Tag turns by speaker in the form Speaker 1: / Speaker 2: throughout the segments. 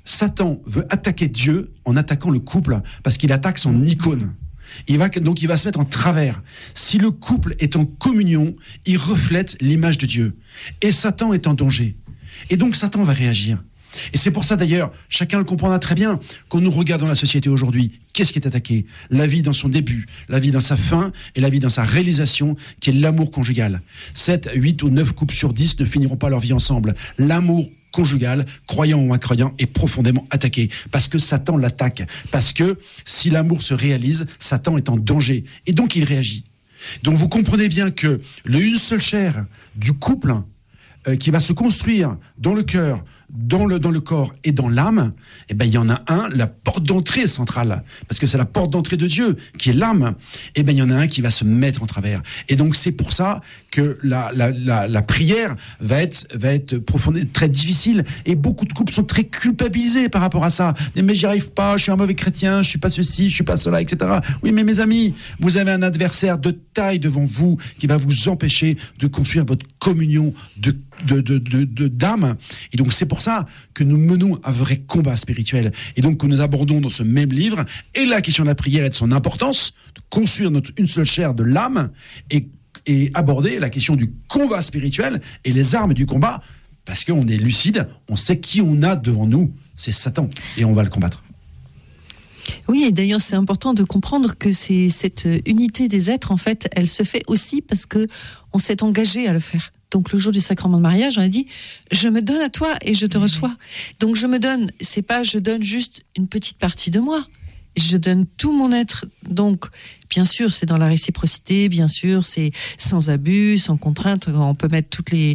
Speaker 1: Satan veut attaquer Dieu en attaquant le couple parce qu'il attaque son icône. Il va se mettre en travers. Si le couple est en communion, il reflète l'image de Dieu. Et Satan est en danger. Et donc Satan va réagir. Et c'est pour ça d'ailleurs, chacun le comprendra très bien, quand nous regardons la société aujourd'hui, qu'est-ce qui est attaqué ? La vie dans son début, la vie dans sa fin et la vie dans sa réalisation, qui est l'amour conjugal. 7, 8 ou 9 couples sur 10 ne finiront pas leur vie ensemble. L'amour conjugal, croyant ou incroyant, est profondément attaqué. Parce que Satan l'attaque. Parce que si l'amour se réalise, Satan est en danger. Et donc il réagit. Donc vous comprenez bien que une seule chair du couple qui va se construire dans le cœur, dans le corps et dans l'âme, eh ben il y en a un, la porte d'entrée centrale, parce que c'est la porte d'entrée de Dieu qui est l'âme. Eh ben il y en a un qui va se mettre en travers. Et donc c'est pour ça que la prière va être profondément très difficile. Et beaucoup de couples sont très culpabilisés par rapport à ça. Mais j'y arrive pas, je suis un mauvais chrétien, je suis pas ceci, je suis pas cela, etc. Oui, mais mes amis, vous avez un adversaire de taille devant vous qui va vous empêcher de construire votre communion d'âme. Et donc c'est pour ça que nous menons un vrai combat spirituel. Et donc que nous abordons dans ce même livre et la question de la prière et de son importance, de construire une seule chair de l'âme et aborder la question du combat spirituel et les armes du combat, parce qu'on est lucide, on sait qui on a devant nous, c'est Satan, et on va le combattre.
Speaker 2: Oui, et d'ailleurs c'est important de comprendre que cette unité des êtres, en fait, elle se fait aussi parce que on s'est engagé à le faire. Donc le jour du sacrement de mariage, on a dit je me donne à toi et je te reçois. Donc je me donne, c'est pas je donne juste une petite partie de moi. Je donne tout mon être. Donc bien sûr, c'est dans la réciprocité, bien sûr, c'est sans abus, sans contrainte, on peut mettre toutes les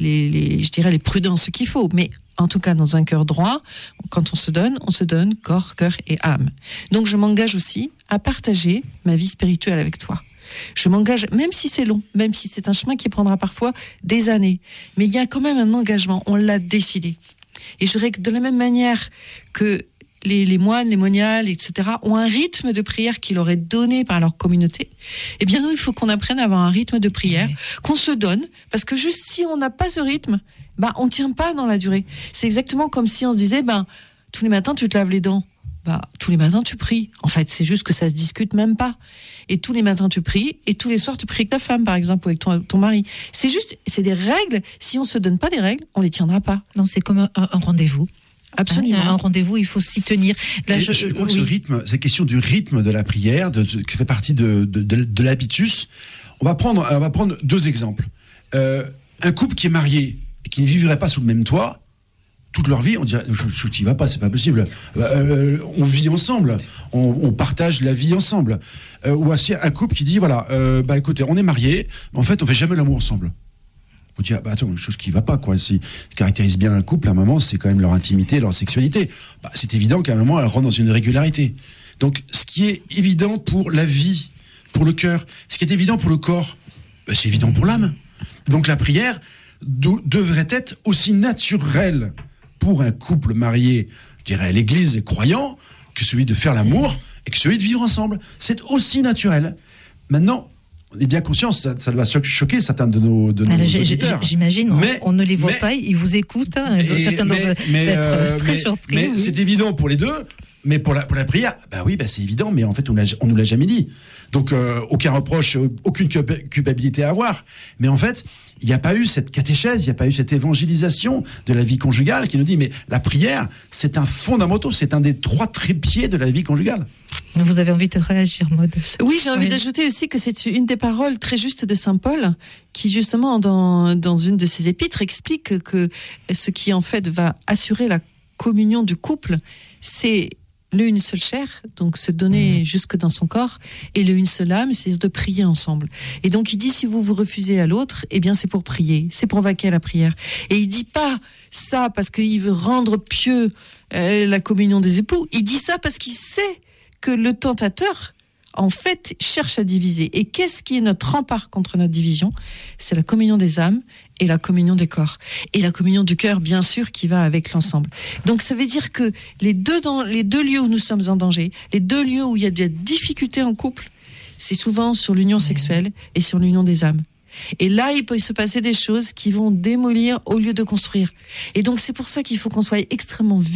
Speaker 2: prudences qu'il faut, mais en tout cas dans un cœur droit, quand on se donne corps, cœur et âme. Donc je m'engage aussi à partager ma vie spirituelle avec toi. Je m'engage, même si c'est long, même si c'est un chemin qui prendra parfois des années, mais il y a quand même un engagement, on l'a décidé. Et je dirais que de la même manière que les moines, les moniales, etc., ont un rythme de prière qu'ils leur est donné par leur communauté, eh bien nous, il faut qu'on apprenne à avoir un rythme de prière, qu'on se donne, parce que juste si on n'a pas ce rythme, on ne tient pas dans la durée. C'est exactement comme si on se disait, tous les matins, tu te laves les dents. Tous les matins, tu pries. En fait, c'est juste que ça se discute même pas. Et tous les matins, tu pries, et tous les soirs, tu pries avec ta femme, par exemple, ou avec ton mari. C'est des règles. Si on se donne pas des règles, on les tiendra pas.
Speaker 3: Donc, c'est comme un rendez-vous.
Speaker 2: Absolument.
Speaker 3: Un rendez-vous, il faut s'y tenir.
Speaker 1: Là, je crois que ce rythme, cette question du rythme de la prière, qui fait partie de l'habitus, on va prendre 2 exemples. Un couple qui est marié et qui ne vivrait pas sous le même toit, toute leur vie, on dirait, tu n'y vas pas, c'est pas possible. On vit ensemble, on partage la vie ensemble. Ou aussi un couple qui dit, écoutez, on est mariés, mais en fait, on fait jamais l'amour ensemble. On dit, attends, une chose qui va pas, quoi. Ce qui caractérise bien un couple, à un moment, c'est quand même leur intimité, leur sexualité. C'est évident qu'à un moment, elle rentre dans une irrégularité. Donc, ce qui est évident pour la vie, pour le cœur, ce qui est évident pour le corps, c'est évident pour l'âme. Donc, la prière devrait être aussi naturelle pour un couple marié, je dirais à l'église et croyant, que celui de faire l'amour et que celui de vivre ensemble. C'est aussi naturel. Maintenant, on est bien conscient, ça doit choquer certains de nos auditeurs.
Speaker 3: J'imagine, on ne les voit pas, ils vous écoutent, certains doivent être très surpris.
Speaker 1: Mais oui. C'est évident pour les deux, mais pour la prière, c'est évident, mais en fait, on nous l'a jamais dit. Donc, aucun reproche, aucune culpabilité à avoir. Mais en fait, il n'y a pas eu cette catéchèse, il n'y a pas eu cette évangélisation de la vie conjugale qui nous dit, mais la prière, c'est un fondamental, c'est un des 3 trépieds de la vie conjugale.
Speaker 3: Vous avez envie de réagir, Maud?
Speaker 2: Oui, j'ai envie d'ajouter aussi que c'est une des paroles très justes de Saint Paul, qui justement, dans une de ses épîtres, explique que ce qui en fait va assurer la communion du couple, c'est une seule chair, donc se donner jusque dans son corps, et une seule âme, c'est-à-dire de prier ensemble. Et donc il dit, si vous vous refusez à l'autre, eh bien c'est pour prier, c'est pour vaquer à la prière. Et il dit pas ça parce qu'il veut rendre pieux la communion des époux, il dit ça parce qu'il sait que le tentateur, en fait, cherche à diviser. Et qu'est-ce qui est notre rempart contre notre division ? C'est la communion des âmes et la communion des corps. Et la communion du cœur, bien sûr, qui va avec l'ensemble. Donc, ça veut dire que les deux lieux où nous sommes en danger, les 2 lieux où il y a des difficultés en couple, c'est souvent sur l'union sexuelle et sur l'union des âmes. Et là, il peut se passer des choses qui vont démolir au lieu de construire. Et donc, c'est pour ça qu'il faut qu'on soit extrêmement